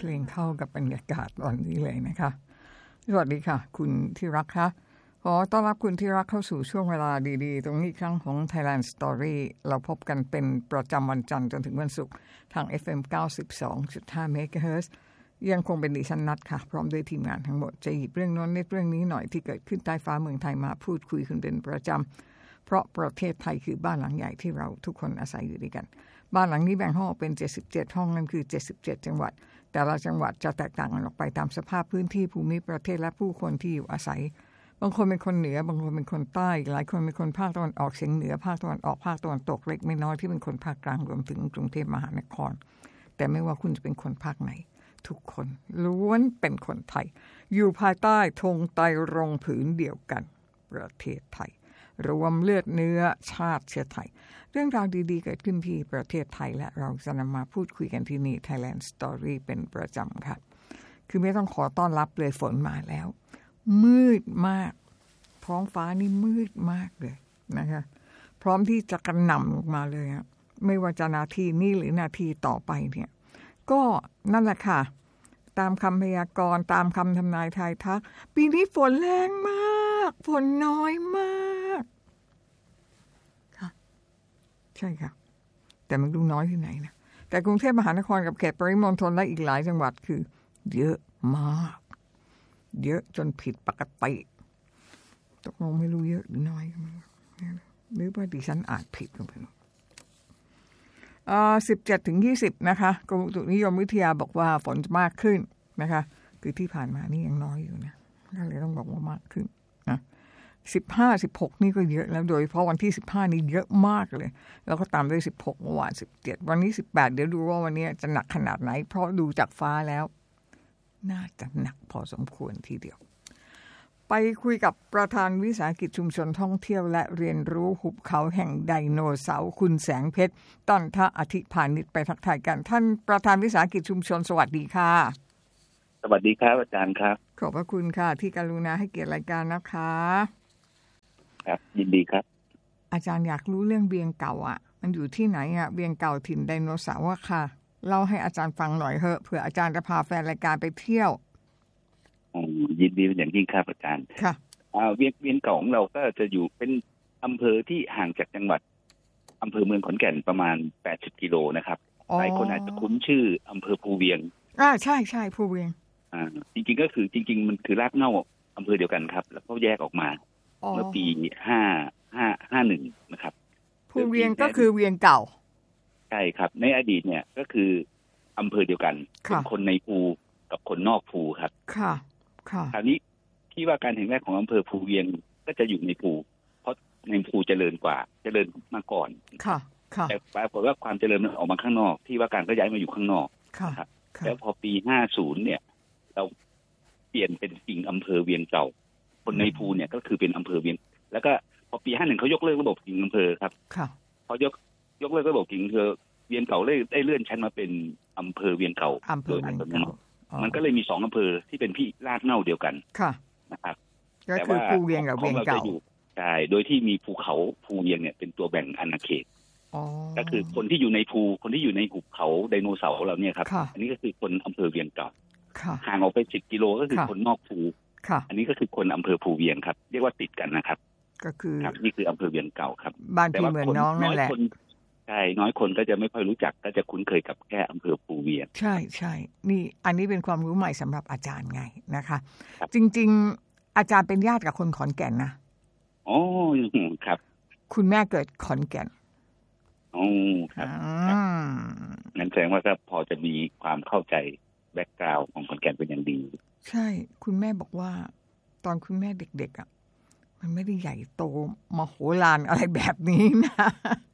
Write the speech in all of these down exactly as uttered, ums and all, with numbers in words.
เพลงเข้ากับบรรยากาศตอนนี้เลยนะคะสวัสดีค่ะคุณที่รักคะขอต้อนรับคุณที่รักเข้าสู่ช่วงเวลาดีๆตรงนี้ครั้งของ Thailand Story เราพบกันเป็นประจำวันจันทร์จนถึงวันศุกร์ทาง เอฟ เอ็ม เก้าสิบสองจุดห้า เมกะเฮิรตซ์ยังคงเป็นดิฉันนัทค่ะพร้อมด้วยทีมงานทั้งหมดจะหยิบเรื่องโน้นนิดเรื่องนี้หน่อยที่เกิดขึ้นใต้ฟ้าเมืองไทยมาพูดคุยกันเป็นประจำเพราะประเทศไทยคือบ้านหลังใหญ่ที่เราทุกคนอาศัยอยู่ด้วยกันบ้านหลังนี้แบ่งห้องเป็นเจ็ดสิบเจ็ดห้องนั่นคือเจ็ดสิบเจ็ดจังหวัดแต่ละจังหวัดจะแตกต่างกันออกไปตามสภาพพื้นที่ภูมิประเทศและผู้คนที่อยู่อาศัยบางคนเป็นคนเหนือบางคนเป็นคนใต้หลายคนเป็นคนภาคตะวันออกเฉียงเหนือภาคตะวันออกภาคตะวันตกเล็กไม่น้อยที่เป็นคนภาคกลางรวมถึงกรุงเทพมหานครแต่ไม่ว่าคุณจะเป็นคนภาคไหนทุกคนล้วนเป็นคนไทยอยู่ภายใต้ธงไตรรงค์ผืนเดียวกันประเทศไทยรวมเลือดเนื้อชาติเชื้อไทยเรื่องราวดีๆเกิดขึ้นที่ประเทศไทยและเราจะนำมาพูดคุยกันที่นี่ Thailand Story เป็นประจำค่ะคือไม่ต้องขอต้อนรับเลยฝนมาแล้วมืดมากท้องฟ้านี่มืดมากเลยนะคะพร้อมที่จะกระหน่ำลงมาเลยอะไม่ว่าจะนาทีนี้หรือนาทีต่อไปเนี่ยก็นั่นแหละค่ะตามคำพยากรณ์ตามคำทำนายทายทักปีนี้ฝนแรงมากฝนน้อยมากค่ะใช่ค่ะแต่มันดูน้อยที่ไหนนะแต่กรุงเทพมหานครกับเขตปริมณฑลและอีกหลายจังหวัดคือเยอะมากเยอะจนผิดปกติตกลงไม่รู้เยอะหรือน้อยหรือว่าดิฉันอ่านผิดกันไปหมดอ่าสิบเจ็ดถึงยี่สิบนะคะกรมอุตุนิยมวิทยาบอกว่าฝนจะมากขึ้นนะคะคือที่ผ่านมานี่ยังน้อยอยู่นะก็เลยต้องบอกว่ามากขึ้นนะสิบห้า สิบหกนี่ก็เยอะแล้วโดยเฉพาะวันที่สิบห้านี่เยอะมากเลยแล้วก็ตามด้วยสิบหกเมื่อวานสิบเจ็ดวันนี้สิบแปดเดี๋ยวดูว่าวันนี้จะหนักขนาดไหนเพราะดูจากฟ้าแล้วน่าจะหนักพอสมควรทีเดียวไปคุยกับประธานวิสาหกิจชุมชนท่องเที่ยวและเรียนรู้หุบเขาแห่งไดโนเสาร์คุณแสงเพชรต้นทะอธิพานิชไปทักทายกันท่านประธานวิสาหกิจชุมชนสวัสดีค่ะสวัสดีครับอาจารย์ครับขอบพระคุณค่ะที่กรุณาให้เกียรติรายการนะคะครับยินดีครับอาจารย์อยากรู้เรื่องเวียงเก่าอ่ะมันอยู่ที่ไหนอ่ะเวียงเก่าถิ่นไดโนเสาร์อ่ะค่ะเล่าให้อาจารย์ฟังหน่อยเถอะเผื่ออาจารย์จะพาแฟนรายการไปเที่ยวอ๋อยินดีเป็นอย่างยิ่งครับอาจารย์ค่ะอ่าเวียงเวียงเก่าของเราก็จะอยู่เป็นอำเภอที่ห่างจากจังหวัดอำเภอเมืองขอนแก่นประมาณแปดสิบกิโลนะครับหลายคนอาจจะคุ้นชื่ออำเภอภูเวียงอ่าใช่ๆภูเวียงอ่าจริงๆก็คือจริงๆมันคือรากเหง้าอำเภอเดียวกันครับแล้วก็แยกออกมาเมื่อปีห้า ห้า ห้าสิบเอ็ดนะครับภูเวียงก็คือเวียงเก่าใช่ครับในอดีตเนี่ยก็คืออำเภอเดียวกันเป็นคนในภูกับคนนอกภูครับค่ะค่ะคราวนี้ที่ว่าการแห่งแรกของอำเภอภูเวียงก็จะอยู่ในภูเพราะในภูเจริญกว่าเจริญมาก่อนค่ะค่ะแต่ปรากฏว่าความเจริญมันออกมาข้างนอกที่ว่าการก็ย้ายมาอยู่ข้างนอกค่ะแล้วพอปีห้าสิบเนี่ยเราเปลี่ยนเป็นกิ่งอำเภอเวียงเก่าคนในภูเนี่ยก็คือเป็นอำเภอเวียงแล้วก็พอปีห้าสิบเขายกเลิกระบบกิ่งอำเภอครับค่ะพอยกยกเลิกระบบกิ่งอำเภอเวียงเก่าเลยได้เลื่อนชั้นมาเป็นอำเภอเวียงเก่าโดยอัตโนมัติมันก็เลยมีสองอำเภอที่เป็นพี่รากเหง้าเดียวกันค่ะนะครับก็คือภูเวียงกับเวียงเก่าใช่โดยที่มีภูเขาภูเวียงเนี่ยเป็นตัวแบ่งอาณาเขตก็คือคนที่อยู่ในภูคนที่อยู่ในหุบเขาไดโนเสาร์เราเนี่ยครับอันนี้ก็คือคนอำเภอเวียงเก่าห่างออกไปสิบกิโลก็คือคนนอกภูอันนี้ก็คือคนอำเภอภูเวียงครับเรียกว่าติดกันนะครับก็คือนี่คืออำเภอเวียงเก่าครับบ้านพี่เมืองน้องนั่นแหละใช่น้อยคนก็จะไม่ค่อยรู้จักก็จะคุ้นเคยกับแค่อำเภอภูเวียงใช่ใช่นี่อันนี้เป็นความรู้ใหม่สำหรับอาจารย์ไงนะคะจริงๆอาจารย์เป็นญาติกับคนขอนแก่นนะอ๋อครับคุณแม่เกิดขอนแก่นอ๋อครับงั้นแสดงว่าก็พอจะมีความเข้าใจแบ็คกราวด์ของขอนแก่นเป็นอย่างดีใช่คุณแม่บอกว่าตอนคุณแม่เด็กๆอ่ะมันไม่ได้ใหญ่โตมโหฬารอะไรแบบนี้นะ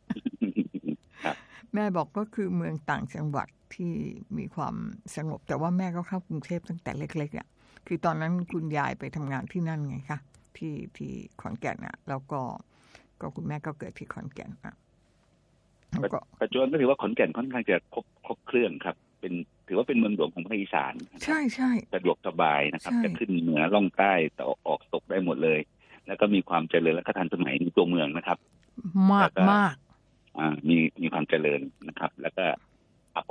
แม่บอกก็คือเมืองต่างจังหวัดที่มีความสงบแต่ว่าแม่ก็เข้ากรุงเทพตั้งแต่เล็กๆอ่ะคือตอนนั้นคุณยายไปทำงานที่นั่นไงคะที่ที่ขอนแก่นอ่ะแล้วก็ก็คุณแม่ก็เกิดที่ขอนแก่นอ่ะปัจจุบันก็ถือว่าขอนแก่นค่อนข้างจะครบครบเครื่องครับเป็นถือว่าเป็นเมืองหลวงของภาคอีสานใช่ใช่สะดวกสบายนะครับจะขึ้นเหนือล่องใต้ต่อออกตกได้หมดเลยแล้วก็มีความเจริญและก็ทันสมัยในตัวเมืองนะครับมากมากมีมีความเจริญนะครับแล้วก็ขับออก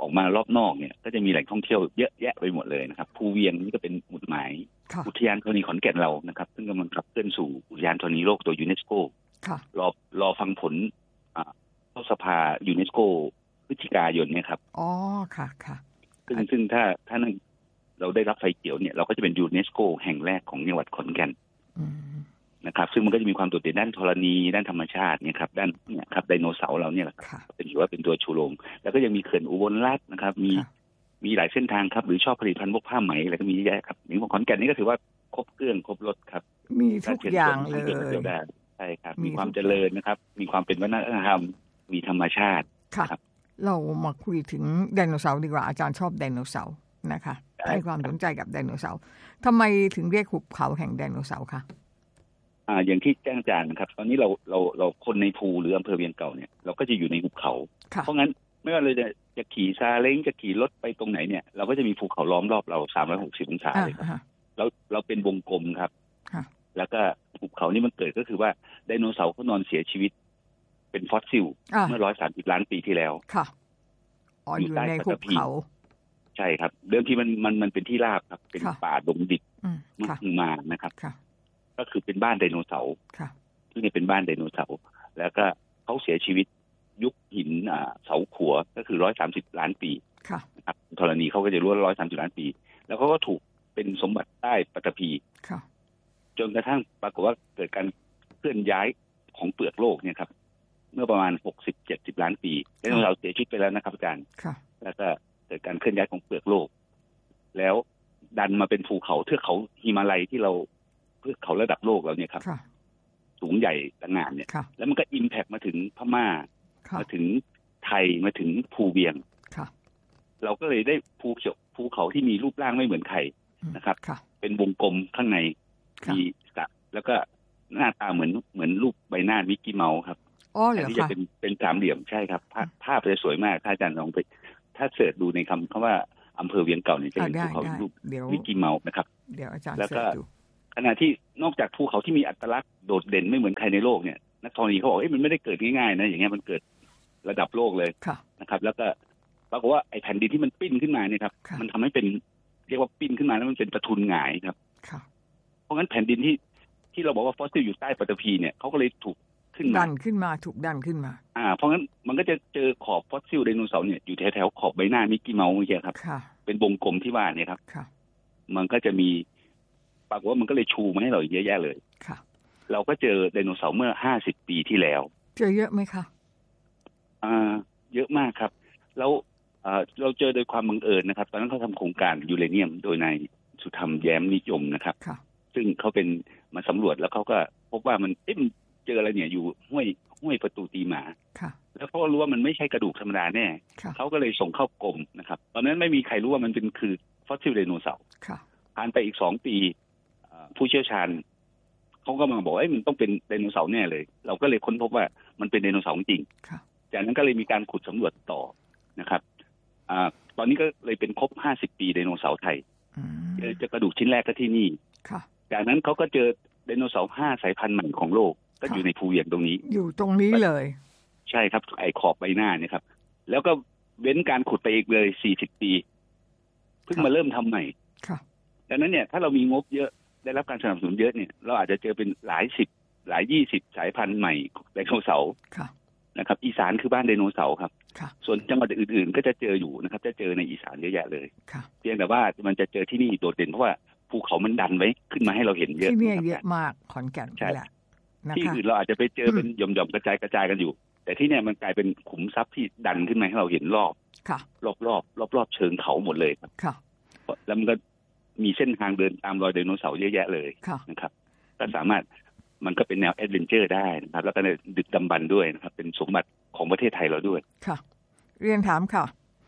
อกมารอบนอกเนี่ยก็จะมีแหล่งท่องเที่ยวเยอะแยะไปหมดเลยนะครับภูเวียงนี่ก็เป็นหมุดหมายอุทยานธรณีขอนแก่นเรานะครับซึ่งกำลังขับเคลื่อนสู่อุทยานธรณีโลกโดยยูเนสโกรอรอฟังผลเข้าสภายูเนสโกพฤศจิกายนเนี่ยครับอ๋อค่ะค่ะซึ่งซึ่งถ้าถ้าเราได้รับไฟเขียวเนี่ยเราก็จะเป็นยูเนสโกแห่งแรกของจังหวัดขอนแก่นนะครับซึ่งมันก็จะมีความโดดเด่นด้านธรณีด้านธรรมชาติเนี่ยครับด้านเนี่ยครับไดโนเสาร์เราเนี่ยแหละเป็นถือว่าเป็นตัวชูโรงแล้วก็ยังมีเขื่อนอุบลราชนะครับมีมีหลายเส้นทางครับหรือชอบผลิตภัณฑ์พวกผ้าไหมอะไรก็มีเยอะครับอย่างของขอนแก่นนี่ก็ถือว่าครบเครื่องครบรถครับมีทุกอย่างเลยใช่ครับมีความเจริญนะครับมีความเป็นวัฒนธรรมมีธรรมชาติครับเรามาคุยถึงไดโนเสาร์ดีกว่าอาจารย์ชอบไดโนเสาร์นะคะให้ความสนใจกับไดโนเสาร์ทำไมถึงเรียกหุบเขาแห่งไดโนเสาร์คะอ่าอย่างที่แจ้งอาจารย์นะครับตอนนี้เราเราเราคนในภูหรืออำเภอเวียงเก่าเนี่ยเราก็จะอยู่ในหุบเขาเพราะงั้นไม่ว่าเราจะจะขี่ซาเล้งจะขี่รถไปตรงไหนเนี่ยเราก็จะมีภูเขาล้อมรอบเราสามร้อยหกสิบองศาเลยครับเราเราเป็นวงกลมครับแล้วก็หุบเขานี่มันเกิดก็คือว่าไดโนเสาร์เขานอนเสียชีวิตเป็นฟอสซิลเมื่อร้อยสามสิบล้านปีที่แล้วค่ะอยู่ใต้หุบเขาใช่ครับเดิมทีมันมันมันเป็นที่ราบครับเป็นป่าดงดิบมากมานะครับก็คือเป็นบ้านไดโนเสาร์ที่นี่เป็นบ้านไดโนเสาร์แล้วก็เขาเสียชีวิตยุคหินเสาขัวก็คือร้อยสามสิบล้านปีนะครับธรณีเขาก็จะรู้ว่าร้อยสามสิบล้านปีแล้วเขาก็ถูกเป็นสมบัติใต้ปฐพีจนกระทั่งปรากฏว่าเกิดการเคลื่อนย้ายของเปลือกโลกเนี่ยครับเมื่อประมาณหกสิบเจ็ดสิบล้านปีไดโนเสาร์เสียชีวิตไปแล้วนะครับอาจารย์แล้วก็เกิดการเคลื่อนย้ายของเปลือกโลกแล้วดันมาเป็นภูเขาเทือกเขาหิมาลัยที่เราเทือกเขาระดับโลกเราเนี่ยครับสูงใหญ่ต่างงานเนี่ยแล้วมันก็อิมแพคมาถึงพม่ามาถึงไทยมาถึงภูเวียงเราก็เลยได้ภูเขียวภูเขาที่มีรูปร่างไม่เหมือนใครนะครับเป็นวงกลมข้างในมีสระแล้วก็หน้าตาเหมือนเหมือนรูปใบหน้ามิกกี้เมาส์ครับอันนี้จะเป็นเป็นสามเหลี่ยมใช่ครับภาพจะสวยมากถ้าอาจารย์ลองไปถ้าเสิร์ชดูในคำคำว่าอำเภอเวียงเก่าเนี่ยจะเห็นภูเขารูปมิกกี้เมาส์นะครับเดี๋ยวอาจารย์แล้วก็ขณะที่นอกจากภูเขาที่มีอัตลักษณ์โดดเด่นไม่เหมือนใครในโลกเนี่ยนักธรณีเขาบอกเอ้ยมันไม่ได้เกิดง่ายๆนะอย่างเงี้ยมันเกิดระดับโลกเลยนะครับแล้วก็ปรากฏว่าไอ้แผ่นดินที่มันปิ้นขึ้นมาเนี่ยครับมันทำให้เป็นเรียกว่าปิ้นขึ้นมาแล้วมันเป็นประทุนหงายครับเพราะงั้นแผ่นดินที่ที่เราบอกว่าฟอสซิลอยู่ใต้ปฐพีเนี่ยเขาก็เลยถูกขึ้นมาดันขึ้นมาถูกดันขึ้นมาอ่าเพราะงั้นมันก็จะเจอขอบฟอสซิลไดโนเสาร์เนี่ยอยู่แถวๆขอบใบหน้ามิกกี้เมาส์เมื่อกี้ครับเป็นวงกลมที่ว่าเนี่ยครับมันก็จะมีปรากฏว่ามันก็เลยชูมาให้เราเยอะแยะเลยเราก็เจอไดโนเสาร์เมื่อห้าสิบปีที่แล้วเจอเยอะไหมคะอ่าเยอะมากครับแล้วเราเจอโดยความบังเอิญนะครับตอนนั้นเขาทำโครงการยูเรเนียมโดยนายสุธรรมแย้มนิยมนะครับซึ่งเขาเป็นมาสำรวจแล้วเขาก็พบว่ามันเอ๊ะเจออะไรเนี่ยอยู่ห้วยห้วยประตูตีหมาแล้วเขาก็รู้ว่ามันไม่ใช่กระดูกธรรมดาแน่เขาก็เลยส่งเข้ากรมนะครับตอนนั้นไม่มีใครรู้ว่ามันเป็นคือฟอสซิลไดโนเสาร์ผ่านไปอีกสองปีผู้เชี่ยวชาญเขาก็มาบอกว่ามันต้องเป็นไดโนเสาร์แน่เลยเราก็เลยค้นพบว่ามันเป็นไดโนเสาร์จริงจากนั้นก็เลยมีการขุดสำรวจต่อนะครับอ่าตอนนี้ก็เลยเป็นครบห้าสิบปีไดโนเสาร์ไทยเจอกระดูกชิ้นแรกก็ที่นี่จากนั้นเขาก็เจอไดโนเสาร์ห้าสายพันธุ์ใหม่ของโลกก็อยู่ในภูเวียงตรงนี้อยู่ตรงนี้เลยใช่ครับไอ้ขอบใบหน้าเนี่ยครับแล้วก็เว้นการขุดไปอีกเลยสี่สิบปีเพิ่งมาเริ่มทำใหม่ดังนั้นเนี่ยถ้าเรามีงบเยอะได้รับการสนับสนุนเยอะเนี่ยเราอาจจะเจอเป็นหลายสิบหลายยี่สิบสายพันธุ์ใหม่ไดโนเสาร์นะครับอีสานคือบ้านไดโนเสาร์ครับส่วนจังหวัดอื่นๆก็จะเจออยู่นะครับจะเจอในอีสานเยอะแยะเลยเพียงแต่ว่ามันจะเจอที่นี่โดดเด่นเพราะว่าภูเขามันดันไว้ขึ้นมาให้เราเห็นเยอะที่นี่เยอะมากขอนแก่นนี่แหละที่อื่นเราอาจจะไปเจอเป็นหย่อมๆกระจายกระจายกันอยู่แต่ที่เนี่ยมันกลายเป็นขุมทรัพย์ที่ดันขึ้นมาให้เราเห็นรอบรอบรอบรอบรอบเชิงเขาหมดเลยครับแล้วมันก็มีเส้นทางเดินตามรอยไดโนเสาร์เยอะแยะเลยนะครับก็สามารถมันก็เป็นแนวแอดเวนเจอร์ได้นะครับแล้วก็ในดึกดำบรรพ์ด้วยนะครับเป็นสมบัติของประเทศไทยเราด้วยค่ะเรียนถามค่ะ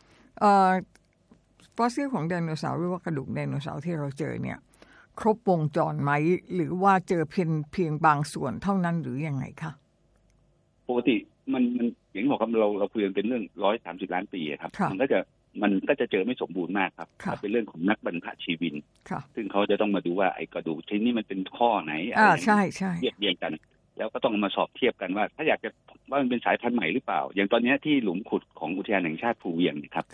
ฟอสซิลของไดโนเสาร์หรือว่ากระดูกไดโนเสาร์ที่เราเจอเนี่ยครบวงจรไหมหรือว่าเจอเพียงเพียงบางส่วนเท่านั้นหรือยังไงคะปกติมันมันอย่างที่บอกครับเราเราคุยกันเป็นเรื่องร้อยสามสิบล้านปีครับมันก็จะมันก็จะเจอไม่สมบูรณ์มากครับเป็นเรื่องของนักบรรพชีวินซึ่งเขาจะต้องมาดูว่าไอ้กระดูกชิ้นนี้มันเป็นข้อไหนอะไรใช่ใช่เทียบเรียงกันแล้วก็ต้องมาสอบเทียบกันว่าถ้าอยากจะว่ามันเป็นสายพันธุ์ใหม่หรือเปล่าอย่างตอนนี้ที่หลุมขุดของอุทยานแห่งชาติภูเวียงนะครับ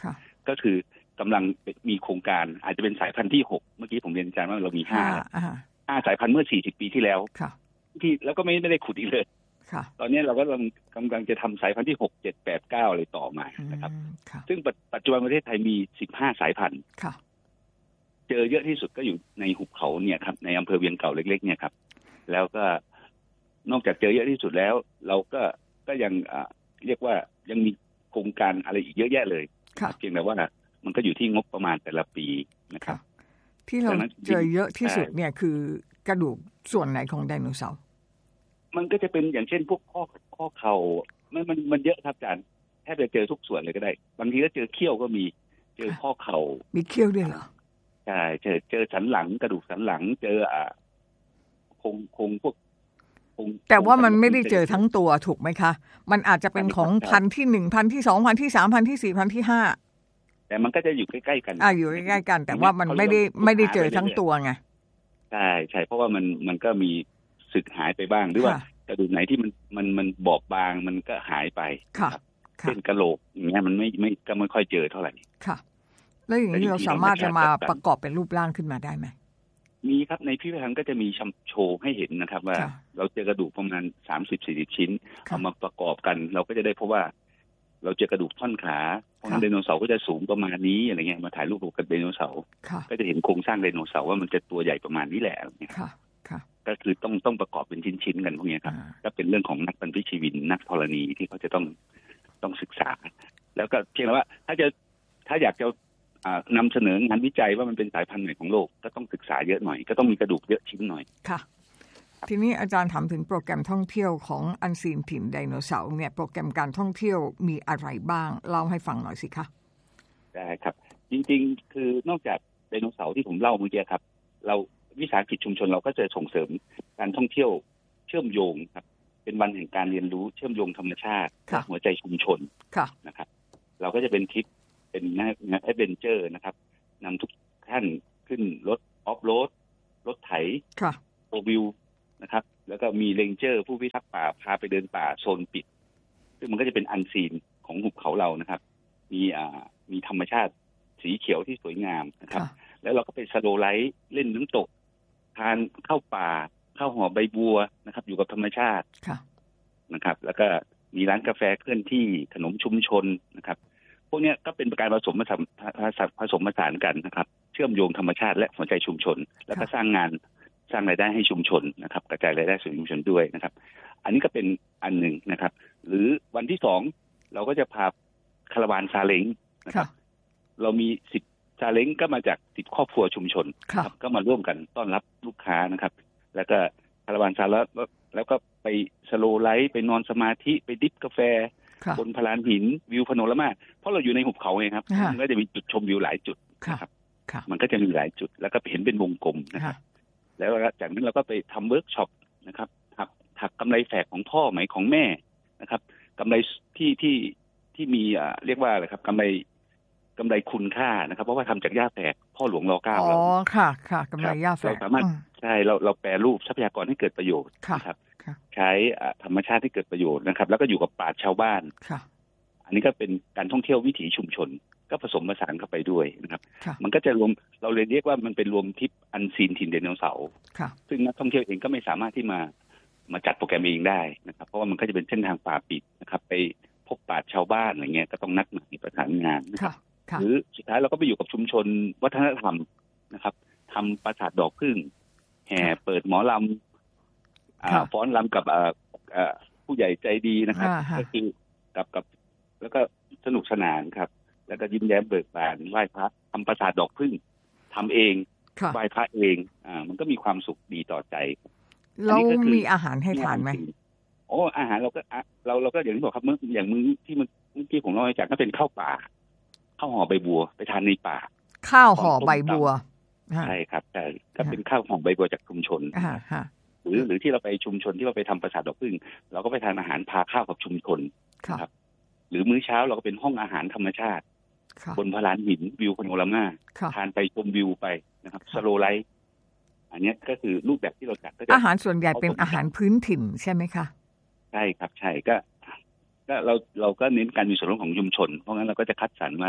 ก็คือกำลังมีโครงการอาจจะเป็นสายพันธุ์ที่หกเมื่อกี้ผมเรียนอาจารย์ว่าเรามีห้าห้าสายพันธุ์เมื่อสี่สิบปีที่แล้วที่แล้วก็ไม่ไม่ได้ขุดอีกเลยตอนนี้เราก็กำลังกำลังจะทำสายพันธุ์ที่หก เจ็ด แปด เก้าอะไรต่อมานะครับซึ่งปัจจุบันประเทศไทยมีสิบห้าสายพันธุ์เจอเยอะที่สุดก็อยู่ในหุบเขาเนี่ยครับในอำเภอเวียงเก่าเล็กๆเนี่ยครับแล้วก็นอกจากเจอเยอะที่สุดแล้วเราก็ก็ยังเรียกว่ายังมีโครงการอะไรอีกเยอะแยะเลยเพียงแต่ว่ามันก็อยู่ที่งบประมาณแต่ละปีนะครับที่เราเจอเยอะที่สุดเนี่ยคือกระดูกส่วนไหนของไดโนเสาร์มันก็จะเป็นอย่างเช่นพวกข้อข้อเข่ามันมันมันเยอะครับอาจารย์แทบจะเจอทุกส่วนเลยก็ได้บางทีก็เจอเขี้ยวก็มีเจอข้อเข่ามีเขี้ยวด้วยเหรอใช่เจอเจอสันหลังกระดูกสันหลังเจออ่าโครงโครงพวกแต่ว่ามันไม่ได้เจอทั้งตัวถูกไหมคะมันอาจจะเป็นของพันที่หนึ่งพันที่สองพันที่สามพันที่สี่พันที่ห้าแต่มันก็จะอยู่ใกล้ๆกันอ่าอยู่ใกล้ๆกันแต่ว่ามันไม่ได้ไม่ได้เจอทั้งตัวไงใช่ใช่เพราะว่ามันมันก็มีสึกหายไปบ้างหรือว่ากระดูกไหนที่มันมันมันบอบบางมันก็หายไปครับเช่นกระโหลกอย่างเงี้ยมันไม่ไม่ก็ไม่ค่อยเจอเท่าไหร่ค่ะแล้วอย่างนี้เราสามารถจะมาประกอบเป็นรูปร่างขึ้นมาได้ไหมมีครับในพิพิธภัณฑ์ก็จะมีโชว์ให้เห็นนะครับว่าเราเจอกระดูกประมาณสามสิบ สี่สิบชิ้นเอามาประกอบกันเราก็จะได้พบว่าเราเจอกระดูกท่อนขาเพราะไดโนเสาร์ก็จะสูงประมาณนี้อะไรเงี้ยมาถ่ายรูปกับไดโนเสาร์ก็จะเห็นโครงสร้างไดโนเสาร์ว่ามันจะตัวใหญ่ประมาณนี้แหละเนี่ยก็คือต้องต้องประกอบเป็นชิ้นๆกันพวกนี้ครับก็เป็นเรื่องของนักบรรพชีวินนักธรณีที่เขาจะต้องต้องศึกษาแล้วก็เพียงแต่ว่าถ้าจะถ้าอยากจะนำเสนองานวิจัยว่ามันเป็นสายพันธุ์ไหนของโลกก็ต้องศึกษาเยอะหน่อยก็ต้องมีกระดูกเยอะชิ้นหน่อยค่ะทีนี้อาจารย์ถามถึงโปรแกรมท่องเที่ยวของอันซีนถิ่นไดโนเสาร์เนี่ยโปรแกรมการท่องเที่ยวมีอะไรบ้างเล่าให้ฟังหน่อยสิคะได้ครับจริงๆคือนอกจากไดโนเสาร์ที่ผมเล่าเมื่อกี้ครับเราวิสาหกิจชุมชนเราก็จะส่งเสริมการท่องเที่ยวเชื่อมโยงครับเป็นวันแห่งการเรียนรู้เชื่อมโยงธรรมชาติหัวใจชุมชนนะครับเราก็จะเป็นทริปเป็นงานแอดเวนเจอร์นะครับนำทุกท่านขึ้นรถออฟโรดรถไถโฟร์วิวนะครับแล้วก็มีเรนเจอร์ผู้พิทักษ์ป่าพาไปเดินป่าโซนปิดซึ่งมันก็จะเป็นอันซีนของหุบเขาเรานะครับมีอ่ามีธรรมชาติสีเขียวที่สวยงามนะครับแล้วเราก็ไปสโลว์ไลท์เล่นน้ำตกทานข้าวป่าข้าวห่อใบบัวนะครับอยู่กับธรรมชาตินะครับแล้วก็มีร้านกาแฟเคลื่อนที่ขนมชุมชนนะครับพวกนี้ก็เป็นการผสมผสานผสมผสานกันนะครับเชื่อมโยงธรรมชาติและหัวใจชุมชนแล้วก็สร้างงานสร้างรายได้ให้ชุมชนนะครับกระจายรายได้สู่ชุมชนด้วยนะครับอันนี้ก็เป็นอันหนึ่งนะครับหรือวันที่สองเราก็จะพาคาราวานซาเล้งนะครับเรามีสิบซาเล้งก็มาจากสิบครอบครัวชุมชนครับก็มาร่วมกันต้อนรับลูกค้านะครับแล้วก็คาราวานซาแล้วแล้วก็ไปสโลว์ไลท์ไปนอนสมาธิไปดิฟกาแฟบนพลานหินวิวพาโนรามาเพราะเราอยู่ในหุบเขาไงครับมันก็จะมีจุดชมวิวหลายจุดนะครับมันก็จะมีหลายจุดแล้วก็เห็นเป็นวงกลมนะครับแล้วจากนั้นเราก็ไปทำเวิร์กช็อปนะครับถักถักกำไรแฝกของพ่อไหมของแม่นะครับกำไรที่ที่ที่มีอ่าเรียกว่าอะไรครับกำไรกำไรคุณค่านะครับเพราะว่าทำจากหญ้าแฝกพ่อหลวงรอเก้าเราอ๋อค่ะค่ะกำไรหญ้าแฝกเราสามารถใช่เราเราแปรรูปทรัพยากรให้เกิดประโยชน์นะครับใช้ธรรมชาติให้เกิดประโยชน์นะครับแล้วก็อยู่กับปราชญ์ชาวบ้านอันนี้ก็เป็นการท่องเที่ยววิถีชุมชนก็ผสมผสานเข้าไปด้วยนะครับมันก็จะรวมเราเลยเรียกว่ามันเป็นรวมทริปอันซีนถิ่นไดโนเสาร์ซึ่งนักท่องเที่ยวเองก็ไม่สามารถที่มามาจัดโปรแกรมเองได้นะครับเพราะว่ามันก็จะเป็นเส้นทางป่าปิดนะครับไปพบปราชญ์ชาวบ้านอะไรเงี้ยก็ต้องนัดหมายประสานงานนะครับหรือสุดท้ายเราก็ไปอยู่กับชุมชนวัฒนธรรมนะครับทำปราสาทดอกผึ้งแห่เปิดหมอลำฟ้อนรำกับผู้ใหญ่ใจดีนะครับก็คือกับกับแล้วก็สนุกสนานครับแล้วก็ยิ้มแย้มเบิกบานไหว้พระทำปราสาทดอกผึ้งทำเองไหว้พระเองอ่ามันก็มีความสุขดีต่อใจเรามีอาหารให้ทานไหมโอ้อาหารเราก็เราเราก็อย่างที่บอกครับเมื่ออย่างมื้อที่เมื่อกี้ผมเล่าให้จากก็เป็นข้าวป่าข้าวห่อใบบัวไปทานในป่าข้าวห่อใบบัวใช่ครับแต่ก็เป็นข้าวห่อใบบัวจากชุมชนหรือหรือที่เราไปชุมชนที่เราไปทำปราสาทดอกผึ้งเราก็ไปทานอาหารพาข้าวกับชุมชนครับหรือมื้อเช้าเราก็เป็นห้องอาหารธรรมชาติบนพลานหินวิวพาโนรามาทานไปชมวิวไปนะครับสโลว์ไลท์อันนี้ก็คือรูปแบบที่เราจัดอาหารส่วนใหญ่เป็นอาหารพื้นถิ่นใช่ไหมคะใช่ครับใช่ก็ก็เราเราก็เน้นการมีส่วนร่วมของชุมชนเพราะงั้นเราก็จะคัดสรรว่า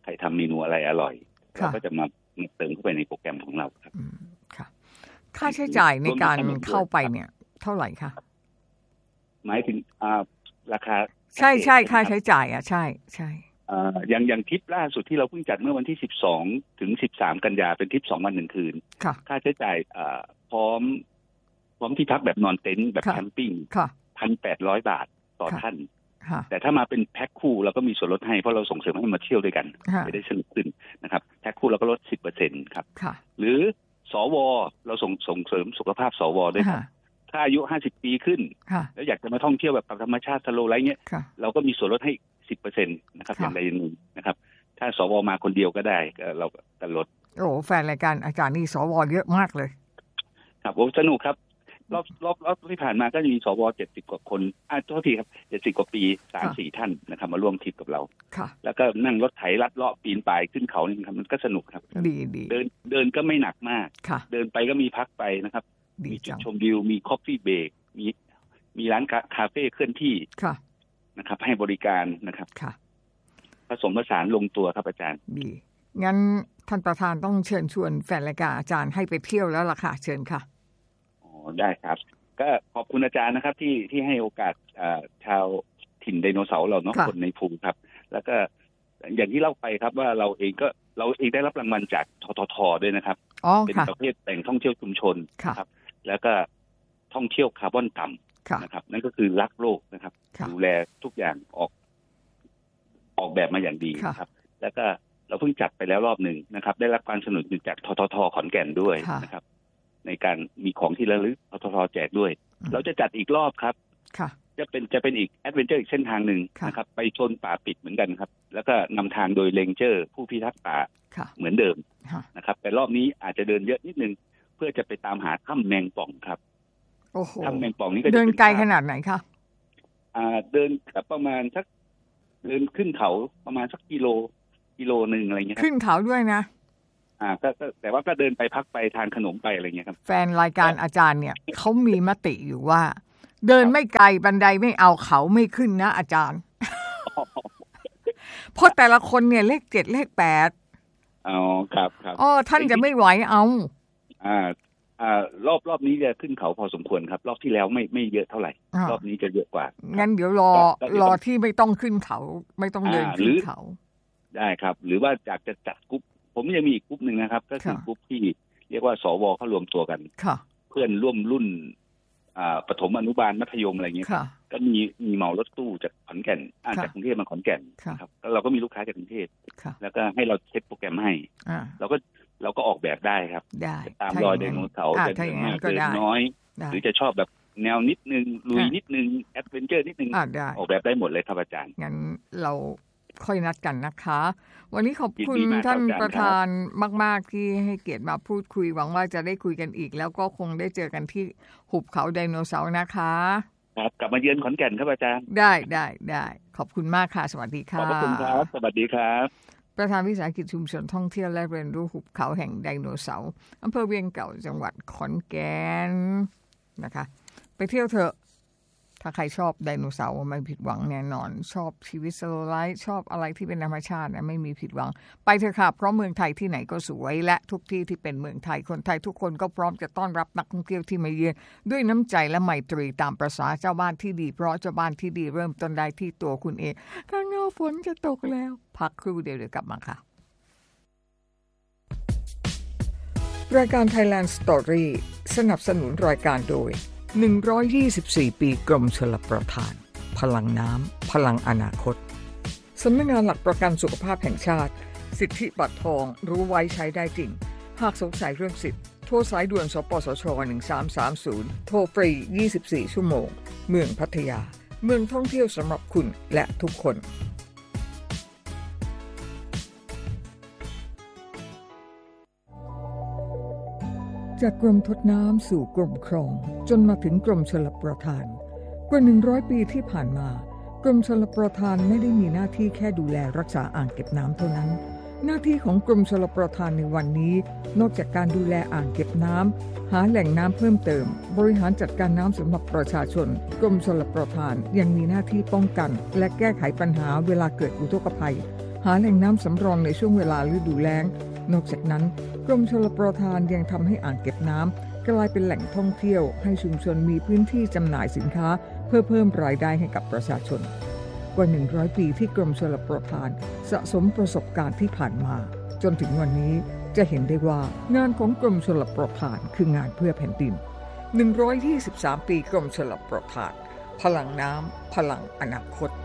ใครทำเมนูอะไรอร่อยเราก็จะมาเติมเข้าไปในโปรแกรมของเราครับค่ะค่าใช้จ่ายในการเข้าไปเนี่ยเท่าไหร่คะหมายถึงราคาใช่ใช่ค่าใช้จ่ายอ่ะใช่ใช่อย่างอย่างทริปล่าสุดที่เราเพิ่งจัดเมื่อวันที่สิบสองถึงสิบสามกันยาเป็นทริปสองวันหนึ่งคืนค่าใช้จ่ายพร้อมพร้อมที่พักแบบนอนเต็นท์แบบแคมปิ้งพันแปดร้อยบาทต่อท่านแต่ถ้ามาเป็นแพ็คคู่เราก็มีส่วนลดให้เพราะเราส่งเสริมให้มาเที่ยวด้วยกันจะได้สนุกขึ้นนะครับแพ็คคู่เราก็ลด สิบเปอร์เซ็นต์ ครับหรือสวเราส่งส่งเสริมสุขภาพสวด้วยครับถ้าอายุห้าสิบปีขึ้นแล้วอยากจะมาท่องเที่ยวแบบธรรมชาติสโลว์ไลฟ์เงี้ยเราก็มีส่วนลดให้ สิบเปอร์เซ็นต์ นะครับอย่างใดอย่างหนึ่งนะครับถ้าสวมาคนเดียวก็ได้เราก็ลดโอ้แฟนรายการอาจารย์นี่สวเยอะมากเลยครับผมสนุกครับรอบรอบรอบที่ผ่านมาก็จะมีสวเจ็ดสิบกว่าคนอ่าโทษทีครับเจ็ดสิบกว่าปี สามสี่ ท่านนะครับมาร่วมทริปกับเราแล้วก็นั่งรถไถลัดเลาะปีนป่ายขึ้นเขานี่ครับมันก็สนุกครับดีๆเดินเดินก็ไม่หนักมากเดินไปก็มีพักไปนะครับมีจุดชมวิวมีคอฟฟี่เบรกมีมีร้านคาเฟ่เคลื่อนที่นะครับให้บริการนะครับผสมผสานลงตัวครับอาจารย์ดีงั้นท่านประธานต้องเชิญชวนแฟนรายการอาจารย์ให้ไปเที่ยวแล้วล่ะค่ะเชิญค่ะอ๋อได้ครับก็ขอบคุณอาจารย์นะครับที่ที่ให้โอกาสชาวถิ่นไดโนเสาร์เราเนาะคนในภูมิครับแล้วก็อย่างที่เล่าไปครับว่าเราเองก็เราเองได้รับรางวัลจากทททด้วยนะครับเป็นประเภทแหล่งท่องเที่ยวชุมชนครับแล้วก็ท่องเที่ยวคาร์บอนต่ำนะครับนั่นก็คือรักโลกนะครับดูแลทุกอย่างออกออกแบบมาอย่างดีครับแล้วก็เราเพิ่งจัดไปแล้วรอบหนึ่งนะครับได้รับการสนับสนุนจากทททขอนแก่นด้วยนะครับในการมีของที่ระลึกทททแจกด้วยเราจะจัดอีกรอบครับจะเป็นจะเป็นอีกแอดเวนเจอร์อีกเส้นทางหนึ่งนะครับไปชนป่าปิดเหมือนกันครับแล้วก็นำทางโดยเรนเจอร์ผู้พิทักษ์ป่าเหมือนเดิมนะครับแต่รอบนี้อาจจะเดินเยอะนิดนึงเพื่อจะไปตามหาถ้ำแมงป่องครับถ้ำแมงป่องนี้ก็เดินไกลขนาดไหนคะอ่าเดินประมาณสักเดินขึ้นเขาประมาณสักกิโลกิโลนึงอะไรเงี้ยขึ้นเขาด้วยนะอ่าก็แต่ว่าก็เดินไปพักไปทานขนมไปอะไรเงี้ยครับแฟนรายการอาจารย์เนี่ยเขามีมติอยู่ว่าเดินไม่ไกลบันไดไม่เอาเขาไม่ขึ้นนะอาจารย์เพราะแต่ละคนเนี่ยเลขเจ็ดเลขแปดอ๋อครับครับอ๋อท่านจะไม่ไหวเอาอ่าอ่ารอบรอบนี้จะขึ้นเขาพอสมควรครับรอบที่แล้วไม่ไม่เยอะเท่าไหร่รอบนี้จะเยอะกว่างั้นเดี๋ยวรอรอที่ไม่ต้องขึ้นเขาไม่ต้องเดินขึ้นเขาได้ครับหรือว่าอยากจะจัดกรุ๊ปผมยังมีอีกกรุ๊ปนึงนะครับก็คือกรุ๊ปที่เรียกว่าสวเขารวมตัวกันเพื่อนร่วมรุ่นอ่าประถมอนุบาลมัธยมอะไรเงี้ยก็มีมีเหมารถตู้จากขอนแก่นจากกรุงเทพมาขอนแก่นครับแล้วเราก็มีลูกค้าจากกรุงเทพแล้วก็ให้เราเซตโปรแกรมให้เราก็เราก็ออกแบบได้ครับตามรอยไดโนเสาร์จะเดินมากเดินน้อยหรือจะชอบแบบแนวนิดนึงลุยนิดนึงแอดเวนเจอร์นิดนึงออกแบบได้หมดเลยครับอาจารย์งั้นเราค่อยนัดกันนะคะวันนี้ขอบคุณท่านประธานมากๆที่ให้เกียรติมาพูดคุยหวังว่าจะได้คุยกันอีกแล้วก็คงได้เจอกันที่หุบเขาไดโนเสาร์นะคะครับกลับมาเยือนขอนแก่นครับอาจารย์ได้ได้ได้ขอบคุณมากค่ะสวัสดีค่ะขอบคุณครับสวัสดีครับประธานวิสาหกิจชุมชนท่องเที่ยวและเรียนรู้หุบเขาแห่งไดโนเสาร์อำเภอเวียงเก่าจังหวัดขอนแก่นนะคะไปเที่ยวเถอะถ้าใครชอบไดโนเสาร์ไม่ผิดหวังแน่นอนชอบชีวิตสโลว์ไลฟ์ชอบอะไรที่เป็นธรรมชาตินะไม่มีผิดหวังไปเถอะค่ะเพราะเมืองไทยที่ไหนก็สวยและทุกที่ที่เป็นเมืองไทยคนไทยทุกคนก็พร้อมจะต้อนรับนักท่องเที่ยวที่มาเยือนด้วยน้ำใจและไมตรีตามประสาเจ้าบ้านที่ดีเพราะเจ้าบ้านที่ดีเริ่มต้นได้ที่ตัวคุณเองข้างนอกฝนจะตกแล้วพักครู่เดียวเดี๋ยวกลับมาค่ะรายการ Thailand Story สนับสนุนรายการโดยหนึ่งร้อยยี่สิบสี่ปีกรมชลประทานพลังน้ำพลังอนาคตสำนักงานหลักประกันสุขภาพแห่งชาติสิทธิบัตรทองรู้ไว้ใช้ได้จริงหากสงสัยเรื่องสิทธิ์โทรสายด่วนสปสชหนึ่งสามสามศูนย์โทรฟรียี่สิบสี่ชั่วโมงเมืองพัทยาเมืองท่องเที่ยวสำหรับคุณและทุกคนจากกรมทดน้ำสู่กรมครองจนมาถึงกรมชลประทานกว่าหนึ่งร้อยปีที่ผ่านมากรมชลประทานไม่ได้มีหน้าที่แค่ดูแลรักษาอ่างเก็บน้ำเท่านั้นหน้าที่ของกรมชลประทานในวันนี้นอกจากการดูแลอ่างเก็บน้ำหาแหล่งน้ำเพิ่มเติมบริหารจัดการน้ำสำหรับประชาชนกรมชลประทานยังมีหน้าที่ป้องกันและแก้ไขปัญหาเวลาเกิดอุทกภัยหาแหล่งน้ำสำรองในช่วงเวลาฤดูแล้งนอกจากนั้นกรมชลประทานยังทำให้อ่างเก็บน้ำกลายเป็นแหล่งท่องเที่ยวให้ชุมชนมีพื้นที่จำหน่ายสินค้าเพื่อเพิ่มรายได้ให้กับประชาชนกว่าหนึ่งร้อยปีที่กรมชลประทานสะสมประสบการณ์ที่ผ่านมาจนถึงวันนี้จะเห็นได้ว่างานของกรมชลประทานคืองานเพื่อแผ่นดินหนึ่งร้อยยี่สิบสามปีกรมชลประทานพลังน้ำพลังอนาคต